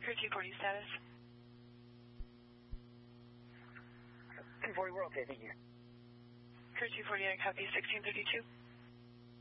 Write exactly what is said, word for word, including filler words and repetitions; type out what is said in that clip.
Crew two forty status. two forty, we're okay, thank you. Crew two forty, I copy sixteen thirty-two.